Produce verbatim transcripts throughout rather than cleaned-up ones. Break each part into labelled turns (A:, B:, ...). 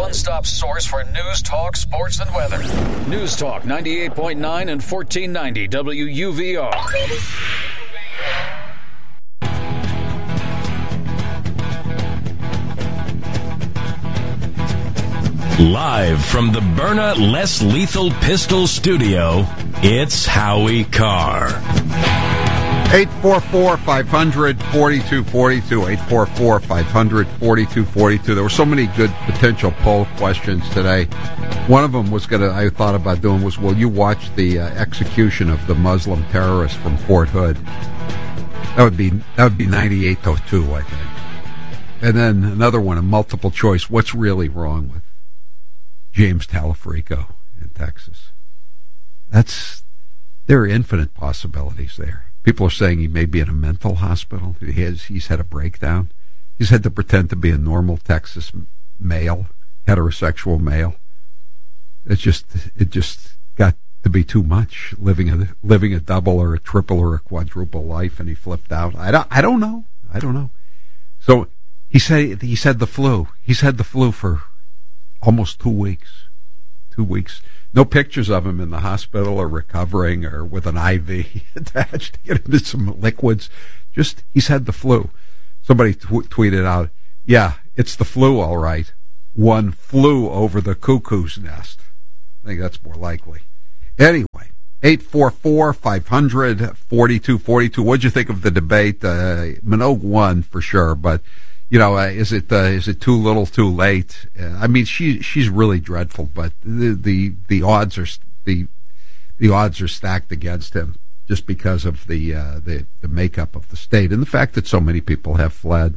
A: one-stop source for news, talk, sports, and weather. News Talk ninety-eight point nine and fourteen ninety W U V R.
B: Live from the Byrna Less Lethal Pistol Studio, it's Howie Carr.
C: eight four four, five hundred, forty-two forty-two, eight four four, five hundred, forty-two forty-two. There were so many good potential poll questions today. One of them was going to, I thought about doing was, will you watch the uh, execution of the Muslim terrorist from Fort Hood? That would be, that would be ninety-eight to two, I think. And then another one, a multiple choice. What's really wrong with James Talafrico in Texas? That's, there are infinite possibilities there. People are saying he may be in a mental hospital. He has, he's had a breakdown. He's had to pretend to be a normal Texas male, heterosexual male. It's just, it just got to be too much, living a living a double or a triple or a quadruple life, and he flipped out. I don't, I don't know. I don't know. So he said he said the flu. He's had the flu for almost two weeks. Two weeks. No pictures of him in the hospital or recovering or with an I V attached to get into some liquids. Just, he's had the flu. Somebody t- tweeted out, yeah, it's the flu, all right. One flew over the cuckoo's nest. I think that's more likely. Anyway, eight four four, five hundred, forty-two forty-two. What'd you think of the debate? Uh, Minogue won for sure, but you know, uh, is it uh, is it too little, too late? Uh, I mean, she she's really dreadful, but the the, the odds are the the odds are stacked against him just because of the uh, the the makeup of the state and the fact that so many people have fled.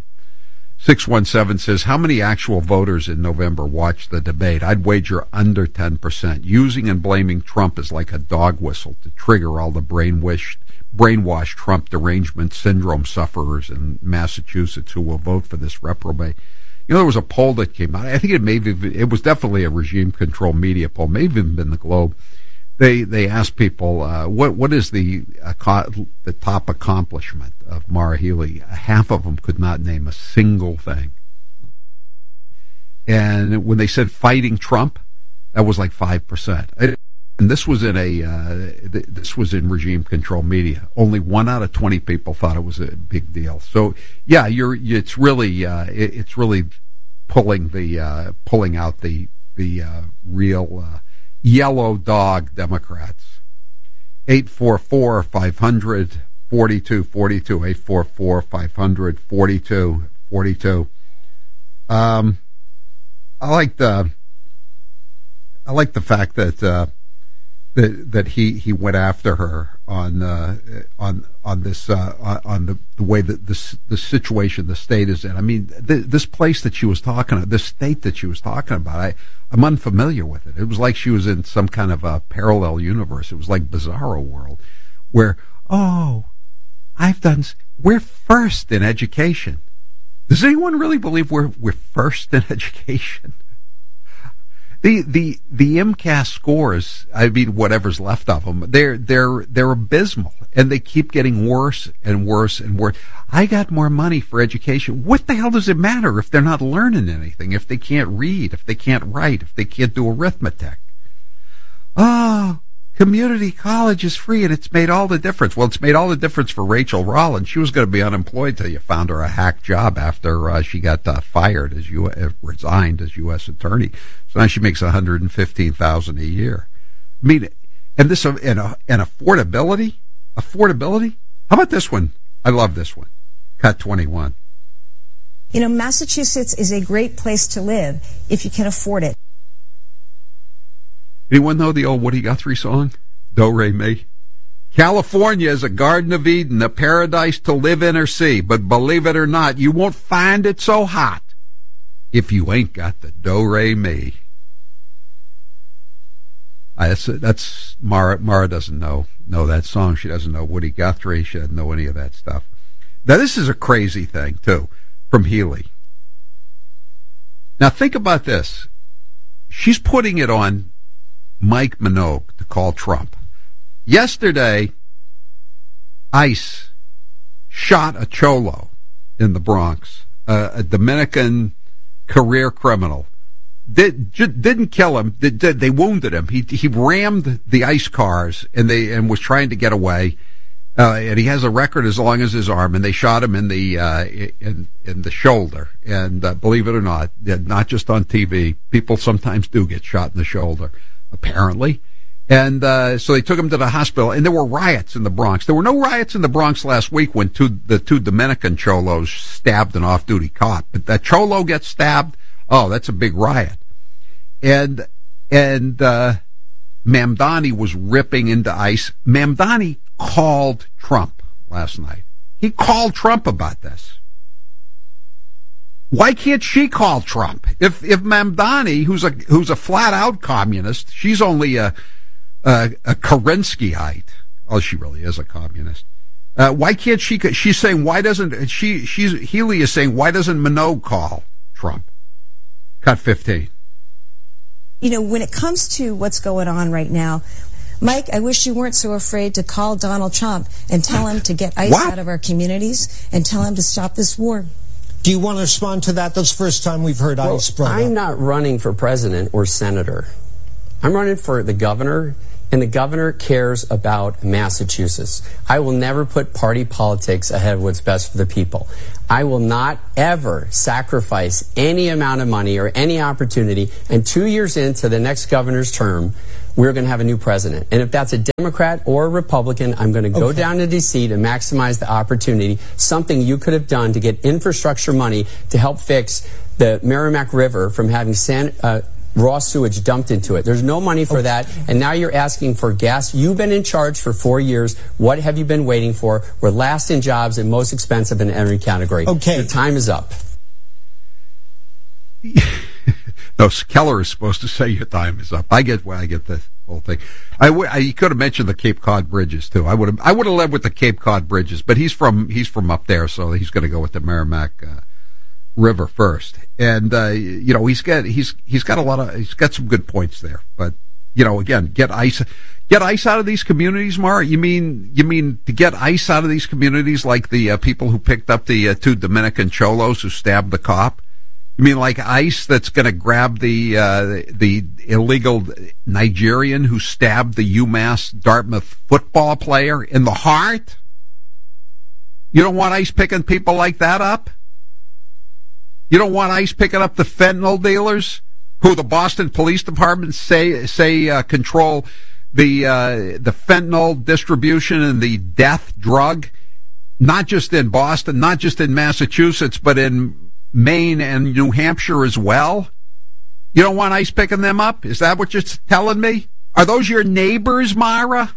C: Six one seven says, how many actual voters in November watched the debate? I'd wager under ten percent. Using and blaming Trump is like a dog whistle to trigger all the brainwashed. brainwashed Trump derangement syndrome sufferers in Massachusetts who will vote for this reprobate. You know, there was a poll that came out. I think it may have, it was definitely a regime control media poll, may have even been the Globe. They they asked people, uh, what what is the uh, the top accomplishment of Maura Healey? Half of them could not name a single thing. And when they said fighting Trump, that was like five percent. It, And this was in a uh, th- this was in regime control media. Only one out of twenty people thought it was a big deal. So yeah, you're it's really uh, it, it's really pulling the uh, pulling out the the uh, real uh, yellow dog Democrats. Eight four four five hundred forty two forty two eight four four five hundred forty two forty two. Um, I like the I like the fact that. Uh, That, that he, he went after her on uh, on on this uh, on the, the way that this the situation the state is in. I mean, th- this place that she was talking about, this state that she was talking about, I I'm unfamiliar with it. It was like she was in some kind of a parallel universe. It was like Bizarro World, where oh, I've done. We're first in education. Does anyone really believe we're we're first in education? The, the, the MCAS scores, I mean, whatever's left of them, they're, they're, they're abysmal, and they keep getting worse and worse and worse. I got more money for education. What the hell does it matter if they're not learning anything, if they can't read, if they can't write, if they can't do arithmetic? Oh, community college is free, and it's made all the difference. Well, it's made all the difference for Rachel Rollins. She was going to be unemployed till you found her a hack job after uh, she got uh, fired as U uh, resigned as U S attorney. So now she makes one hundred fifteen thousand dollars a year. I mean, and this uh, and, uh, and affordability, affordability. How about this one? I love this one. Cut twenty-one.
D: You know, Massachusetts is a great place to live if you can afford it.
C: Anyone know the old Woody Guthrie song? Do, re, mi. California is a Garden of Eden, a paradise to live in or see. But believe it or not, you won't find it so hot if you ain't got the do, re, mi. Uh, that's, that's Mara. Mara doesn't know know that song. She doesn't know Woody Guthrie. She doesn't know any of that stuff. Now, this is a crazy thing, too, from Healey. Now, think about this. She's putting it on Mike Minogue to call Trump. Yesterday, ICE shot a cholo in the Bronx, uh, a Dominican career criminal, did, didn't kill him. They, they wounded him. He he rammed the ICE cars and they and was trying to get away. Uh, and he has a record as long as his arm. And they shot him in the uh, in in the shoulder. And uh, believe it or not, not just on T V, people sometimes do get shot in the shoulder, apparently. And uh, so they took him to the hospital, and there were riots in the Bronx. There were no riots in the Bronx last week when two, the two Dominican cholos stabbed an off-duty cop. But that cholo gets stabbed, oh, that's a big riot. And and uh, Mamdani was ripping into ICE. Mamdani called Trump last night. He called Trump about this. Why can't she call Trump? If if Mamdani, who's a who's a flat-out communist, she's only a Uh, a Kerenskyite. Oh, she really is a communist. Uh, why can't she? She's saying, why doesn't she? She's Healy is saying, why doesn't Minogue call Trump? Cut fifteen.
D: You know, when it comes to what's going on right now, Mike, I wish you weren't so afraid to call Donald Trump and tell him to get ICE
C: what?
D: out of our communities and tell him to stop this war.
E: Do you want to respond to that? That's the first time we've heard
F: well,
E: ICE brought up.
F: I'm not running for president or senator. I'm running for the governor. And the governor cares about Massachusetts. I will never put party politics ahead of what's best for the people. I will not ever sacrifice any amount of money or any opportunity. And two years into the next governor's term, we're going to have a new president. And if that's a Democrat or a Republican, I'm going to go okay. down to D C to maximize the opportunity, something you could have done to get infrastructure money to help fix the Merrimack River from having sand, uh, raw sewage dumped into it. There's no money for that, and now you're asking for gas. You've been in charge for four years. What have you been waiting for? We're last in jobs and most expensive in every category.
E: Okay.
F: Your time is up.
C: No, Keller is supposed to say your time is up. I get why I get the whole thing. I, w- I you could have mentioned the Cape Cod bridges too. I would have I would have led with the Cape Cod bridges, but he's from he's from up there, so he's going to go with the Merrimack uh, River first. And uh, you know, he's got he's he's got a lot of he's got some good points there. But you know, again, get ICE get ICE out of these communities, Mara. You mean you mean to get ICE out of these communities, like the uh, people who picked up the uh, two Dominican cholos who stabbed the cop? You mean like ICE that's going to grab the uh, the illegal Nigerian who stabbed the UMass Dartmouth football player in the heart? You don't want ICE picking people like that up? You don't want ICE picking up the fentanyl dealers who the Boston Police Department say say uh, control the uh, the fentanyl distribution and the death drug, not just in Boston, not just in Massachusetts, but in Maine and New Hampshire as well? You don't want ICE picking them up? Is that what you're telling me? Are those your neighbors, Myra?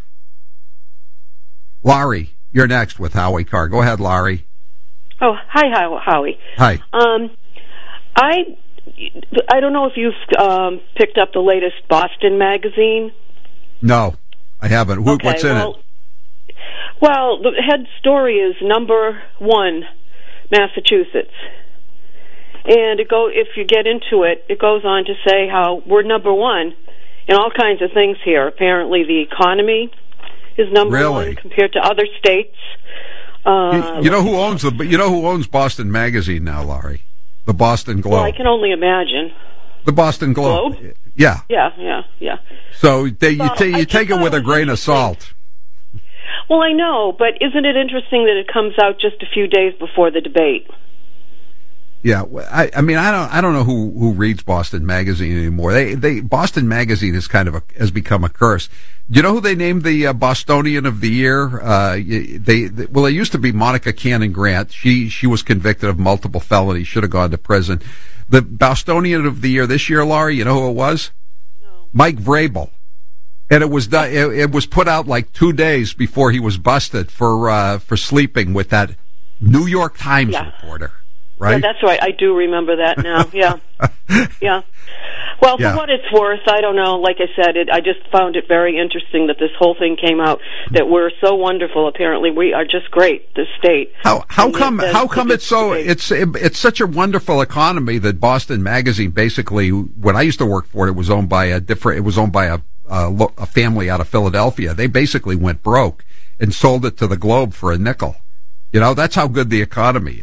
C: Laurie, you're next with Howie Carr. Go ahead, Laurie.
G: Oh, hi, Howie.
C: Hi.
G: Um, I, I don't know if you've um, picked up the latest Boston magazine.
C: No, I haven't. Who,
G: okay,
C: what's in
G: well,
C: it?
G: Well, the head story is number one, Massachusetts. And it go if you get into it, it goes on to say how we're number one in all kinds of things here. Apparently, the economy is number
C: really?
G: one compared to other states. Uh,
C: you, you know who owns the? You know who owns Boston Magazine now, Laurie? The Boston Globe.
G: Well, I can only imagine.
C: The Boston Globe.
G: Globe?
C: Yeah.
G: Yeah, yeah, yeah.
C: So they, you,
G: well,
C: ta- you take it with a grain of salt.
G: Well, I know, but isn't it interesting that it comes out just a few days before the debate?
C: Yeah, I, I mean, I don't, I don't know who, who reads Boston Magazine anymore. They, they, Boston Magazine is kind of a, has become a curse. Do you know who they named the uh, Bostonian of the Year? Uh, they, they, well, it used to be Monica Cannon Grant. She, she was convicted of multiple felonies, should have gone to prison. The Bostonian of the Year this year, Laurie, you know who it was?
G: No.
C: Mike Vrabel. And it was done, it, it was put out like two days before he was busted for, uh, for sleeping with that New York Times
G: yeah.
C: reporter. Right?
G: Yeah, that's right. I do remember that now. Yeah. yeah. Well,
C: yeah.
G: for what it's worth, I don't know. Like I said, it, I just found it very interesting that this whole thing came out, that we're so wonderful. Apparently, we are just great, this state.
C: How how
G: and
C: come how come it's so
G: great.
C: it's it's such a wonderful economy that Boston Magazine basically, when I used to work for it, it was owned by a different it was owned by a a, a family out of Philadelphia. They basically went broke and sold it to the Globe for a nickel. You know, that's how good the economy is.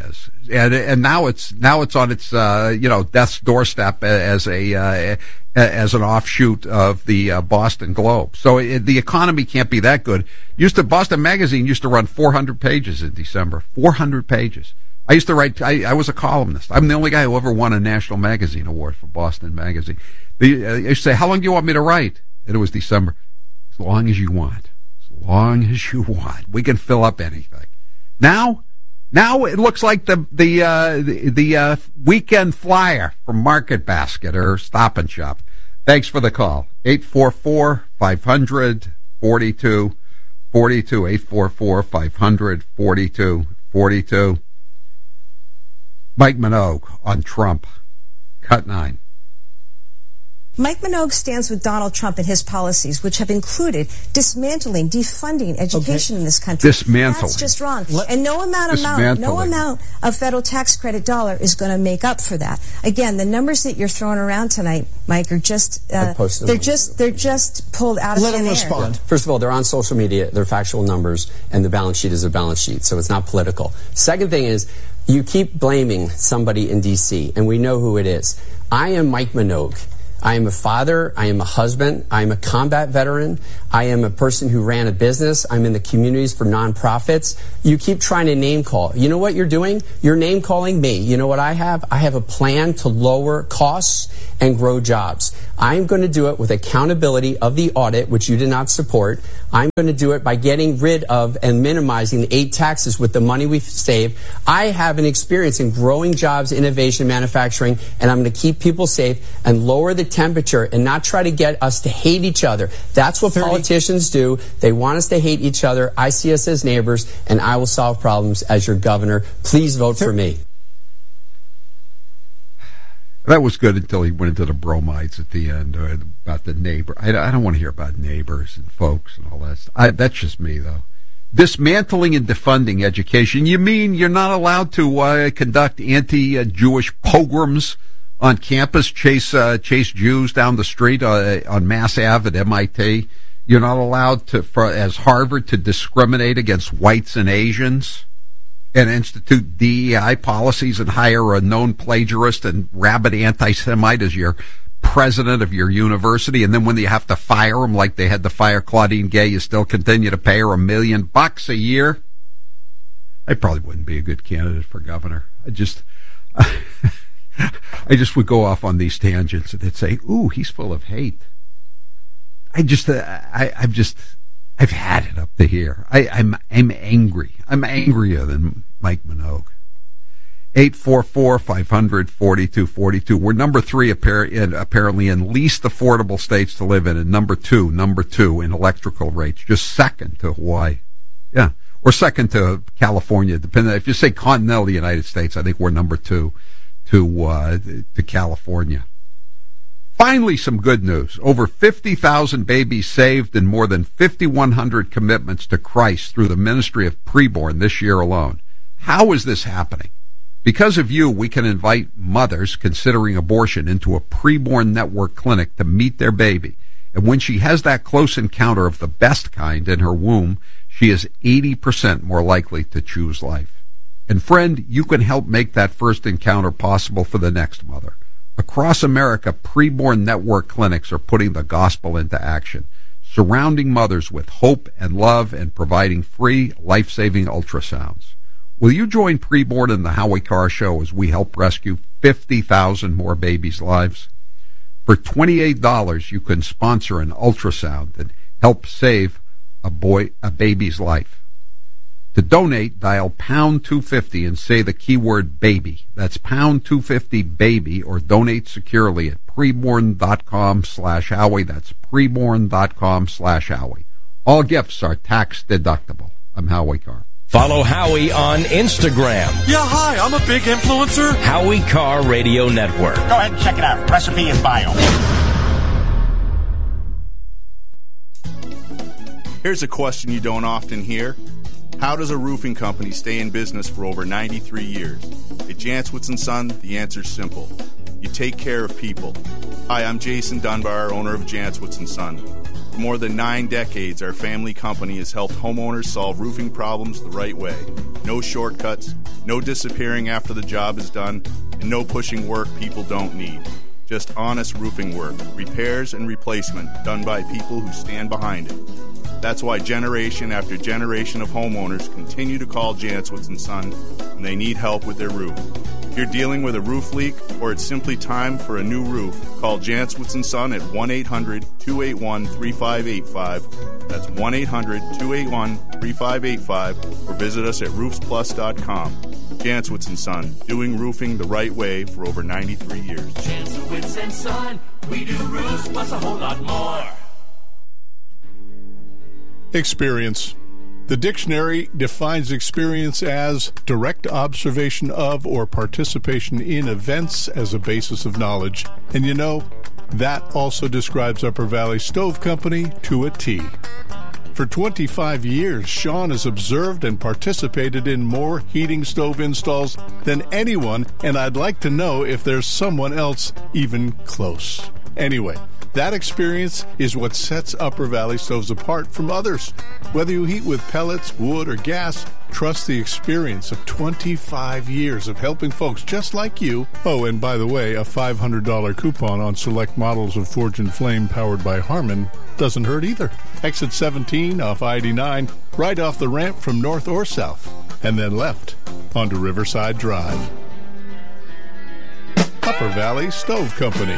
C: and and now it's now it's on its uh, you know death's doorstep as a uh, as an offshoot of the uh, Boston Globe. So it, the economy can't be that good. Used to Boston Magazine used to run four hundred pages in December. four hundred pages. I used to write. I, I was a columnist. I'm the only guy who ever won a National Magazine Award for Boston Magazine. The, uh, I used to say, "How long do you want me to write?" And it was December. As long as you want. As long as you want. We can fill up anything. Now. Now it looks like the the uh, the, the uh, weekend flyer from Market Basket or Stop and Shop. Thanks for the call. eight four four, five hundred, forty-two forty-two. eight four four, five hundred, forty-two forty-two. Mike Minogue on Trump. Cut nine.
D: Mike Minogue stands with Donald Trump and his policies, which have included dismantling, defunding education okay. in this country.
C: Dismantling.
D: That's just wrong. Let, and no amount, amount, no amount of federal tax credit dollar is going to make up for that. Again, the numbers that you're throwing around tonight, Mike, are just uh, they're just they're just pulled out of
E: Let
D: thin
E: him
D: air.
E: respond.
F: First of all, they're on social media. They're factual numbers, and the balance sheet is a balance sheet, so it's not political. Second thing is, you keep blaming somebody in D C, and we know who it is. I am Mike Minogue. I am a father. I am a husband. I am a combat veteran. I am a person who ran a business. I'm in the communities for nonprofits. You keep trying to name call. You know what you're doing? You're name calling me. You know what I have? I have a plan to lower costs and grow jobs. I'm going to do it with accountability of the audit, which you did not support. I'm going to do it by getting rid of and minimizing the eight taxes with the money we've saved. I have an experience in growing jobs, innovation, manufacturing, and I'm going to keep people safe and lower the temperature and not try to get us to hate each other. That's what politicians do. They want us to hate each other. I see us as neighbors, and I will solve problems as your governor. Please vote for me.
C: That was good until he went into the bromides at the end uh, about the neighbor. I, I don't want to hear about neighbors and folks and all that. I, that's just me, though. Dismantling and defunding education. You mean you're not allowed to uh, conduct anti-Jewish pogroms on campus, chase uh, chase Jews down the street uh, on Mass Ave at M I T? You're not allowed to, for, as Harvard, to discriminate against whites and Asians and institute D E I policies and hire a known plagiarist and rabid anti-Semite as your president of your university, and then when you have to fire him like they had to fire Claudine Gay, you still continue to pay her a million bucks a year? I probably wouldn't be a good candidate for governor. I just... I just would go off on these tangents and they'd say, ooh, he's full of hate. I just, uh, I, I've just, I've had it up to here. I, I'm, I'm angry. I'm angrier than Mike Minogue. eight four four, five hundred, forty-two forty-two. We're number three in, apparently in least affordable states to live in, and number two, number two in electrical rates, just second to Hawaii. Yeah. Or second to California, depending. If you say continental United States, I think we're number two to, uh, to California. Finally, some good news. Over fifty thousand babies saved and more than fifty-one hundred commitments to Christ through the ministry of preborn this year alone. How is this happening? Because of you, we can invite mothers considering abortion into a preborn network clinic to meet their baby. And when she has that close encounter of the best kind in her womb, she is eighty percent more likely to choose life. And friend, you can help make that first encounter possible for the next mother. Across America, preborn network clinics are putting the gospel into action, surrounding mothers with hope and love and providing free, life-saving ultrasounds. Will you join Preborn in the Howie Carr Show as we help rescue fifty thousand more babies' lives? For twenty-eight dollars, you can sponsor an ultrasound and help save a boy, a baby's life. To donate, dial pound two fifty and say the keyword baby. That's pound two fifty baby, or donate securely at preborn.com slash Howie. That's preborn.com slash Howie. All gifts are tax deductible. I'm Howie Carr.
B: Follow Howie on Instagram.
H: Yeah, hi, I'm a big influencer.
B: Howie Carr Radio Network.
I: Go ahead and check it out. Recipe in bio.
J: Here's a question you don't often hear. How does a roofing company stay in business for over ninety-three years? At Jantzwitz and Son, the answer's simple. You take care of people. Hi, I'm Jason Dunbar, owner of Jantzwitz and Son. For more than nine decades, our family company has helped homeowners solve roofing problems the right way. No shortcuts, no disappearing after the job is done, and no pushing work people don't need. Just honest roofing work, repairs and replacement done by people who stand behind it. That's why generation after generation of homeowners continue to call Janswitz and Son when they need help with their roof. If you're dealing with a roof leak or it's simply time for a new roof, call Janswitz and Son at one eight hundred two eight one three five eight five. That's one eight hundred two eight one three five eight five, or visit us at roofs plus dot com. Janswitz and Son, doing roofing the right way for over ninety-three years.
K: Janswitz and Son, we do roofs plus a whole lot more.
L: Experience. The dictionary defines experience as direct observation of or participation in events as a basis of knowledge. And you know, that also describes Upper Valley Stove Company to a T. For twenty-five years, Sean has observed and participated in more heating stove installs than anyone, and I'd like to know if there's someone else even close. Anyway, that experience is what sets Upper Valley Stoves apart from others. Whether you heat with pellets, wood, or gas, trust the experience of twenty-five years of helping folks just like you. Oh, and by the way, a five hundred dollars coupon on select models of Forge and Flame powered by Harman doesn't hurt either. Exit seventeen off I eighty-nine, right off the ramp from north or south, and then left onto Riverside Drive. Upper Valley Stove Company.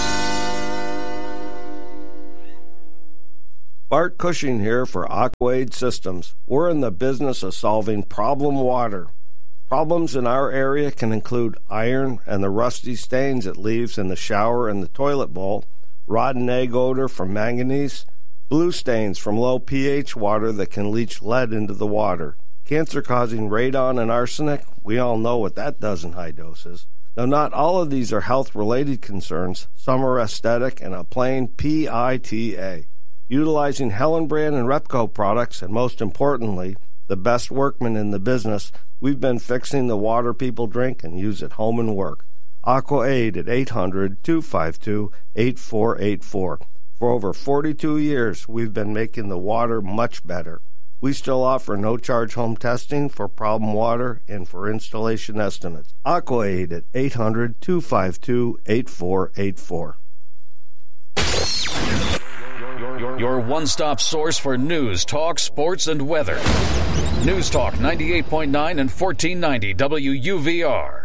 M: Bart Cushing here for Aquaid Systems. We're in the business of solving problem water. Problems in our area can include iron and the rusty stains it leaves in the shower and the toilet bowl, rotten egg odor from manganese, blue stains from low pH water that can leach lead into the water, cancer-causing radon and arsenic. We all know what that does in high doses. Now, not all of these are health-related concerns. Some are aesthetic and a plain P I T A. Utilizing Hellenbrand and Repco products, and most importantly, the best workmen in the business, we've been fixing the water people drink and use at home and work. AquaAid at eight hundred two five two eight four eight four. For over forty-two years, we've been making the water much better. We still offer no-charge home testing for problem water and for installation estimates. AquaAid at eight hundred two five two eight four eight four.
A: Your one-stop source for news, talk, sports, and weather. News Talk ninety-eight point nine and fourteen ninety W U V R.